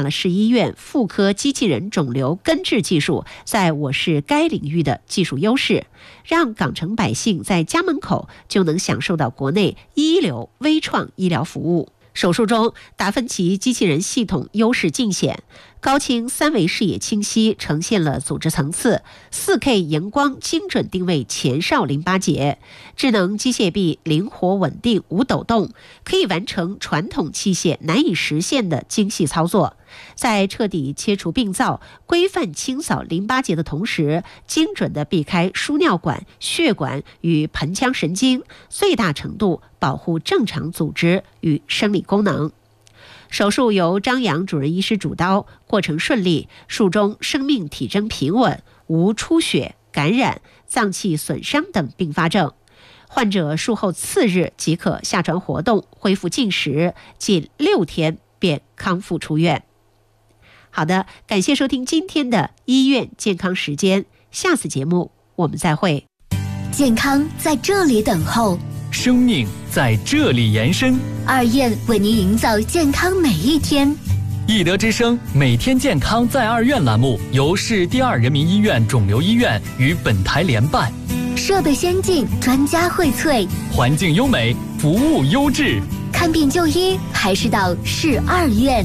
了市医院妇科机器人肿瘤根治技术在我市该领域的技术优势，让港城百姓在家门口就能享受到国内一流微创医疗服务。手术中，达芬奇机器人系统优势尽显，高清3维视野清晰呈现了组织层次， 4K 荧光精准定位前哨淋巴结，智能机械臂灵活稳定无抖动，可以完成传统器械难以实现的精细操作。在彻底切除病灶、规范清扫淋巴结的同时，精准地避开输尿管、血管与盆腔神经，最大程度保护正常组织与生理功能。手术由张扬主任医师主刀，过程顺利，术中生命体征平稳，无出血、感染、脏器损伤等并发症。患者术后次日即可下床活动，恢复进食，仅6天便康复出院。好的，感谢收听今天的医院健康时间，下次节目我们再会。 健康在这里等候， 生命在这里延伸。 二院为您营造健康每一天。 易德之声每天健康在二院栏目由市第2人民医院肿瘤医院与本台联办， 设备先进，专家荟萃， 环境优美，服务优质。 看病就医还是到市二院。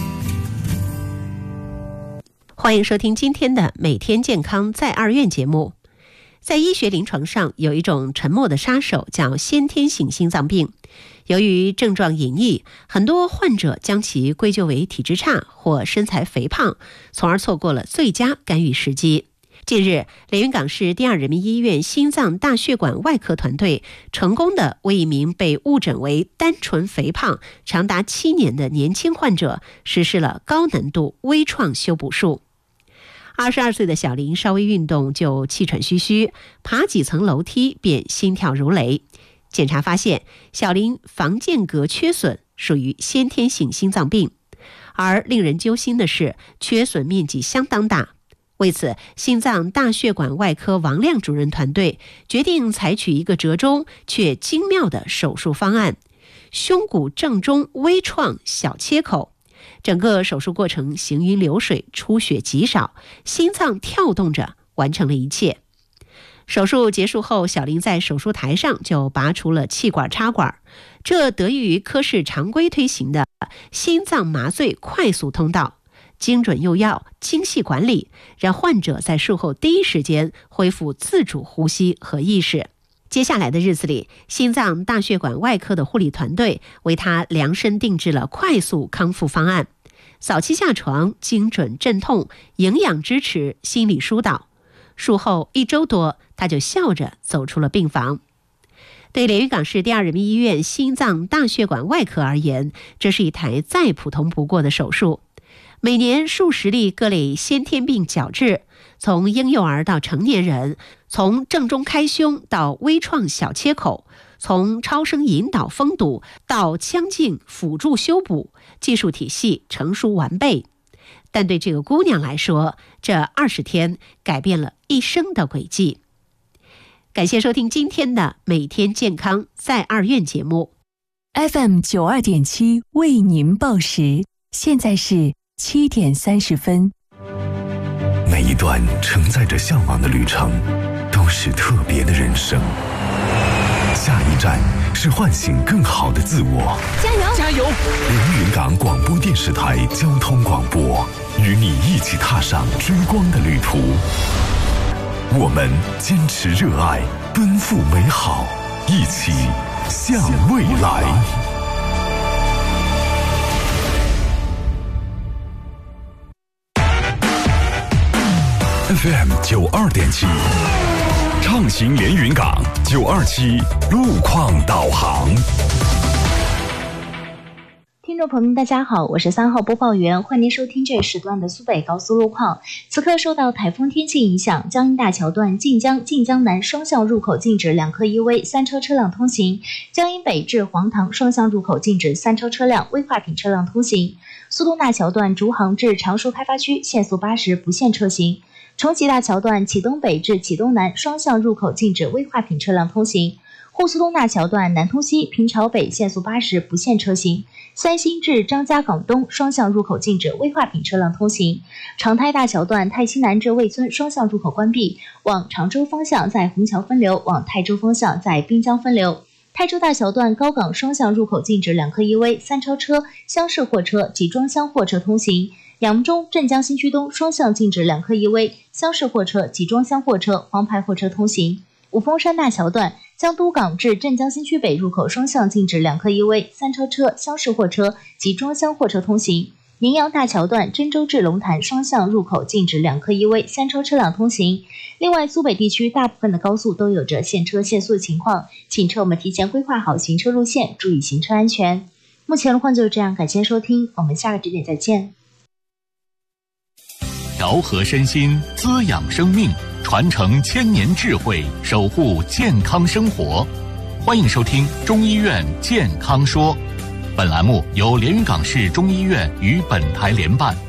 欢迎收听今天的每天健康在二院节目。在医学临床上，有一种沉默的杀手叫先天性心脏病。由于症状隐匿，很多患者将其归咎为体质差或身材肥胖，从而错过了最佳干预时机。近日，连云港市第2人民医院心脏大血管外科团队成功地为一名被误诊为单纯肥胖长达7年的年轻患者实施了高难度微创修补术。22岁的小林稍微运动就气喘吁吁，爬几层楼梯便心跳如雷。检查发现，小林房间隔缺损，属于先天性心脏病。而令人揪心的是，缺损面积相当大。为此，心脏大血管外科王亮主任团队决定采取一个折中却精妙的手术方案——胸骨正中微创小切口。整个手术过程行云流水，出血极少，心脏跳动着完成了一切。手术结束后，小林在手术台上就拔除了气管插管，这得益于科室常规推行的心脏麻醉快速通道，精准用药，精细管理，让患者在术后第一时间恢复自主呼吸和意识。接下来的日子里，心脏大血管外科的护理团队为他量身定制了快速康复方案，早期下床，精准镇痛，营养支持，心理疏导。术后1周多，他就笑着走出了病房。对连云港市第2人民医院心脏大血管外科而言，这是一台再普通不过的手术。每年数十例各类先天病矫治，从婴幼儿到成年人，从正中开胸到微创小切口，从超声引导封堵到腔镜辅助修补，技术体系成熟完备。但对这个姑娘来说，这20天改变了一生的轨迹。感谢收听今天的每天健康在二院节目。 FM 92.7为您报时，现在是7点30分。 每一段承载着向往的旅程，都是特别的人生。下一站是唤醒更好的自我。 加油！ 加油！ 连云港广播电视台交通广播，与你一起踏上追光的旅途。我们坚持热爱，奔赴美好，一起向未来。FM 92.7，畅行连云港927路况导航。 听众朋友们，大家好，我是3号播报员，欢迎您收听这时段的苏北高速路况。此刻受到台风天气影响，江阴大桥段晋江南双向入口禁止2科1V 3车车辆通行，江阴北至黄塘双向入口禁止3车车辆危化品车辆通行。苏东大桥段竹杭至常熟开发区限速80不限车行。重启大桥段启东北至启东南双向入口禁止危化品车辆通行。 沪苏东大桥段南通西平朝北限速80不限车型，三星至张家港东双向入口禁止危化品车辆通行。长泰大桥段泰西南至魏村双向入口关闭，往常州方向在虹桥分流，往泰州方向在滨江分流。泰州大桥段高港双向入口禁止2客1危3超车、厢式货车及装箱货车通行。扬中镇江新区东双向禁止2客1危厢式货车及装箱货车、黄牌货车通行。五峰山大桥段江都港至镇江新区北入口双向禁止2客1危3超车、厢式货车及装箱货车通行。宁阳大桥段真州至龙潭双向入口禁止2客1危3超车辆通行。另外，苏北地区大部分的高速都有着限车限速的情况，请车友们提前规划好行车路线，注意行车安全。目前路况就是这样，感谢收听，我们下个节点再见。 调和身心，滋养生命，传承千年智慧，守护健康生活。欢迎收听中医院健康说，本栏目由连云港市中医院与本台联办。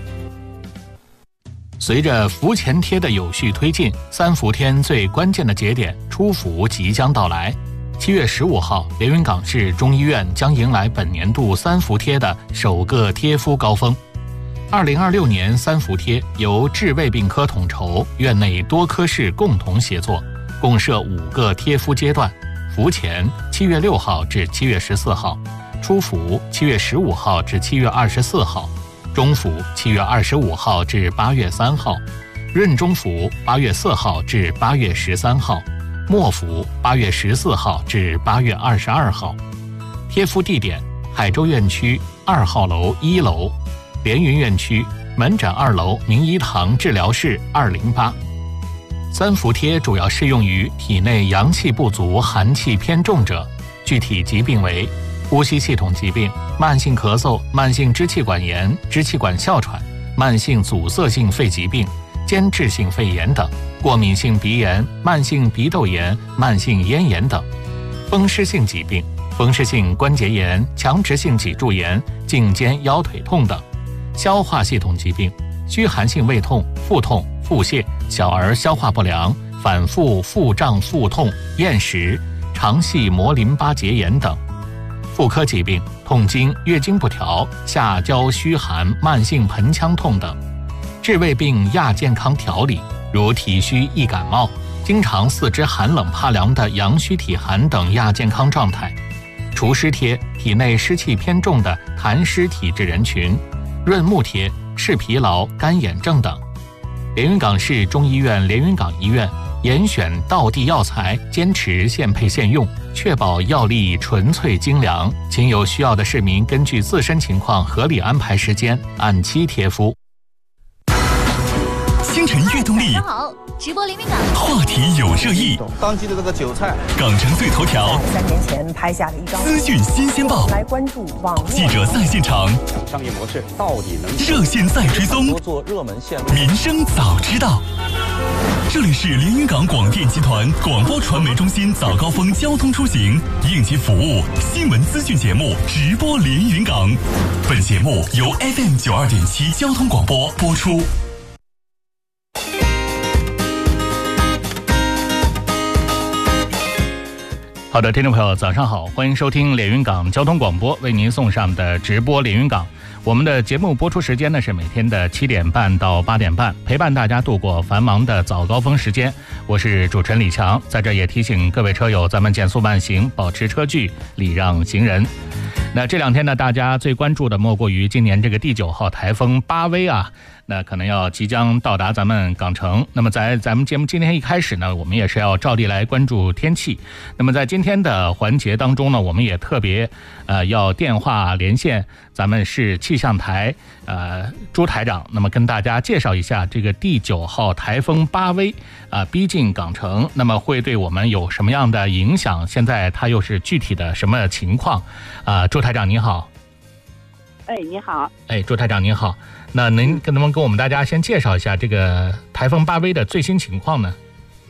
随着伏前贴的有序推进，3伏天最关键的节点初伏即将到来。7月15号，连云港市中医院将迎来本年度3伏贴的首个贴敷高峰。2026年3伏贴由治胃病科统筹，院内多科室共同协作，共设5个贴敷阶段：伏前7月6号至7月14号，初伏7月15号至7月24号，中伏7月25号至8月3号，闰中伏8月4号至8月13号，末伏8月14号至8月22号。贴敷地点：海州院区2号楼1楼，连云院区门诊2楼明医堂治疗室208。3伏贴主要适用于体内阳气不足、寒气偏重者，具体疾病为呼吸系统疾病、慢性咳嗽、慢性支气管炎、支气管哮喘、慢性阻塞性肺疾病、间质性肺炎等，过敏性鼻炎、慢性鼻窦炎、慢性咽炎等，风湿性疾病、风湿性关节炎、强直性脊柱炎、颈肩腰腿痛等，消化系统疾病、虚寒性胃痛、腹痛、腹泻、小儿消化不良、反复腹胀腹痛、厌食、肠系膜淋巴结炎等，妇科疾病、痛经、月经不调、下焦虚寒、慢性盆腔痛等，治胃病亚健康调理，如体虚易感冒、经常四肢寒冷怕凉的阳虚体寒等亚健康状态，除湿贴体内湿气偏重的痰湿体质人群，润目贴视疲劳、干眼症等。连云港市中医院连云港医院严选道地药材，坚持现配现用，确保药力纯粹精良。请有需要的市民根据自身情况合理安排时间，按期贴敷。 星辰悦动力， 好，直播连云港， 话题有热议， 当季的这个韭菜， 港城最头条 3年前拍下的一张资讯新鲜报， 来关注网络记者在现场， 商业模式到底能热线在追踪， 做热门线路， 民生早知道。这里是连云港广电集团广播传媒中心早高峰交通出行应急服务新闻资讯节目直播连云港，本节目由 FM 92.7交通广播播出。 好的，听众朋友早上好，欢迎收听连云港交通广播为您送上的直播连云港。我们的节目播出时间呢是每天的7点半到8点半，陪伴大家度过繁忙的早高峰时间。我是主持人李强，在这也提醒各位车友，咱们减速慢行，保持车距，礼让行人。那这2天呢，大家最关注的莫过于今年这个第9号台风巴威啊，那可能要即将到达咱们港城。那么在咱们节目今天一开始呢，我们也是要照例来关注天气。那么在今天的环节当中呢，我们也特别要电话连线咱们市气象台朱台长，那么跟大家介绍一下这个第9号台风巴威逼近港城，那么会对我们有什么样的影响？现在它又是具体的什么情况？朱台长您好。 你好。 朱台长您好。那您能不能跟我们大家先介绍一下这个台风巴威的最新情况呢？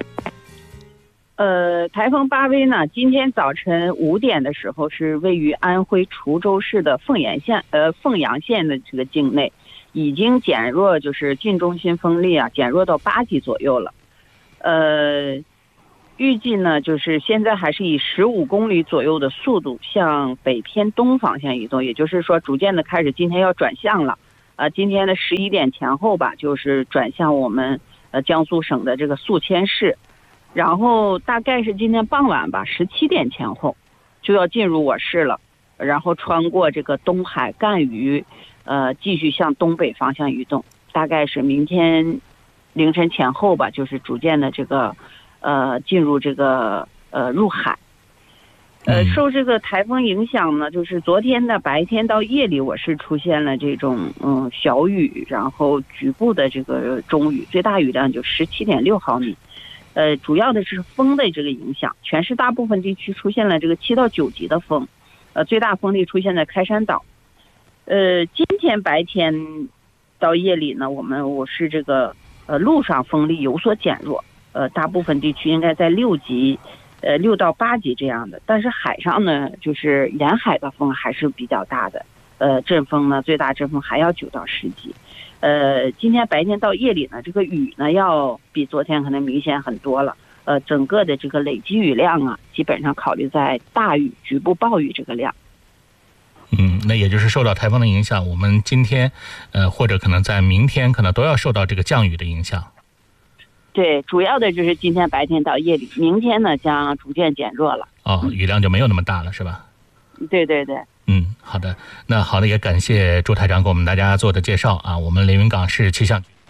台风巴威呢，今天早晨5点的时候是位于安徽滁州市的凤阳县的这个境内，已经减弱，就是近中心风力减弱到8级左右了。 预计呢，就是现在还是以15公里左右的速度向北偏东方向移动，也就是说，逐渐的开始今天要转向了。今天的11点前后吧，就是转向我们江苏省的这个宿迁市，然后大概是今天傍晚吧，17点前后就要进入我市了，然后穿过这个东海赣渝，继续向东北方向移动，大概是明天凌晨前后吧，就是逐渐的这个进入这个入海。受这个台风影响呢，就是昨天的白天到夜里，我是出现了这种小雨，然后局部的这个中雨，最大雨量就17.6毫米。主要的是风的这个影响，全市大部分地区出现了这个7到9级的风，最大风力出现在开山岛。今天白天到夜里呢，我市这个陆上风力有所减弱，大部分地区应该在6级。6到8级这样的，但是海上呢，就是沿海的风还是比较大的，阵风呢，最大阵风还要9到10级。今天白天到夜里呢，这个雨呢要比昨天可能明显很多了。整个的这个累积雨量啊，基本上考虑在大雨、局部暴雨这个量。 那也就是受到台风的影响，我们今天或者可能在明天可能都要受到这个降雨的影响。 对，主要的就是今天白天到夜里，明天呢将逐渐减弱了。 雨量就没有那么大了，是吧？ 对对对。 好的，那好的，也感谢朱台长给我们大家做的介绍啊。我们连云港市气象局。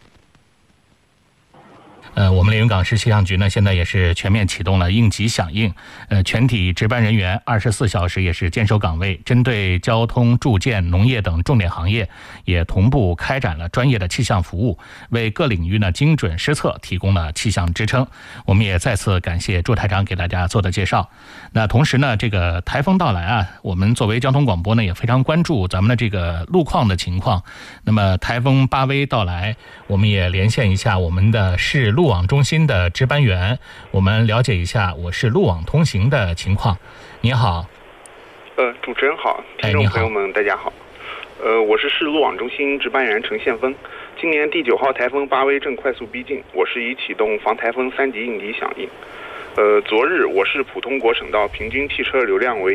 我们连云港市气象局呢，现在也是全面启动了应急响应，全体值班人员24小时也是坚守岗位，针对交通、住建、农业等重点行业，也同步开展了专业的气象服务，为各领域呢精准施测提供了气象支撑。我们也再次感谢朱台长给大家做的介绍。那同时呢，这个台风到来啊，我们作为交通广播呢，也非常关注咱们的这个路况的情况。那么台风巴威到来，我们也连线一下我们的市路网中心的值班员，我们了解一下我市路网通行的情况。你好。 主持人好，听众朋友们大家好。我是市路网中心值班员陈宪峰。今年第9号台风巴威正快速逼近，我市已启动防台风3级应急响应。昨日我市普通国省道平均汽车流量为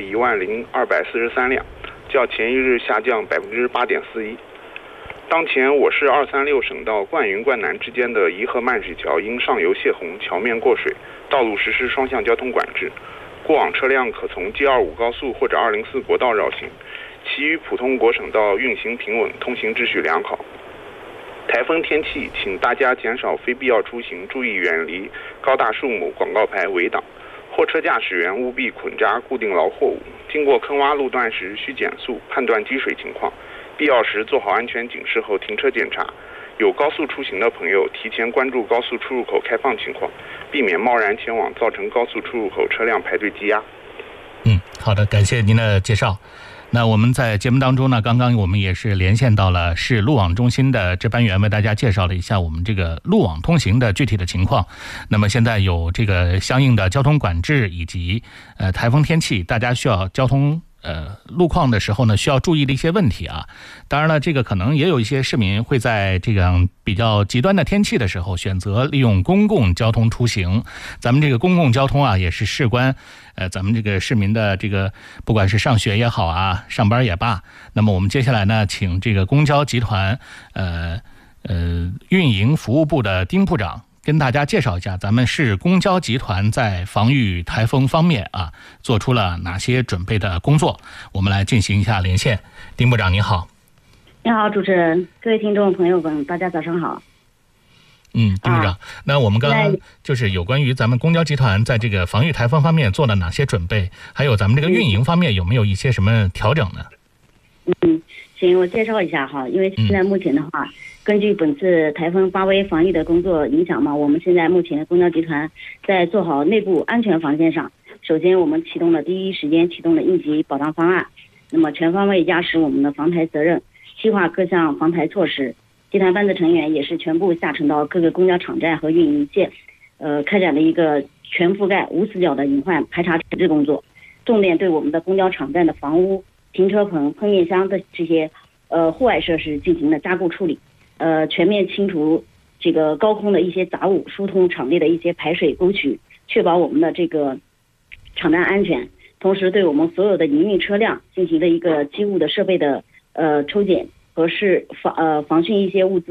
10243辆，较前一日下降8.41%。当前我市236省道灌云灌南之间的颐和曼水桥因上游泄洪，桥面过水，道路实施双向交通管制，过往车辆可从 G25 高速或者204国道绕行，其余普通国省道运行平稳，通行秩序良好。台风天气，请大家减少非必要出行，注意远离高大树木、广告牌围挡。货车驾驶员务必捆扎固定牢货物，经过坑洼路段时需减速，判断积水情况。必要时做好安全警示后停车检查。有高速出行的朋友提前关注高速出入口开放情况，避免贸然前往，造成高速出入口车辆排队积压。 好的，感谢您的介绍。那我们在节目当中呢，刚刚我们也是连线到了市路网中心的值班员，为大家介绍了一下我们这个路网通行的具体的情况。那么现在有这个相应的交通管制，以及台风天气，大家需要交通路况的时候呢，需要注意的一些问题啊。当然了，这个可能也有一些市民会在这样比较极端的天气的时候，选择利用公共交通出行。咱们这个公共交通啊，也是事关咱们这个市民的这个不管是上学也好啊，上班也罢。那么我们接下来呢，请这个公交集团运营服务部的丁部长跟大家介绍一下咱们市公交集团在防御台风方面啊，做出了哪些准备的工作。我们来进行一下连线。丁部长你好。 你好，主持人，各位听众朋友们，大家早上好。 丁部长，那我们刚刚就是有关于咱们公交集团在这个防御台风方面做了哪些准备，还有咱们这个运营方面有没有一些什么调整呢？ 行，我介绍一下哈，因为现在目前的话，根据本次台风巴威防御的工作影响嘛，我们现在目前的公交集团在做好内部安全防线上，首先我们第一时间启动了应急保障方案，那么全方位压实我们的防台责任，细化各项防台措施。集团班子成员也是全部下沉到各个公交场站和运营线，开展了一个全覆盖无死角的隐患排查处置工作，重点对我们的公交场站的房屋、停车棚、喷面箱的这些户外设施进行了加固处理，全面清除这个高空的一些杂物，疏通场内的一些排水沟渠， 确保我们的这个场站安全，同时对我们所有的营运车辆进行了一个机务的设备的抽检和防汛一些物资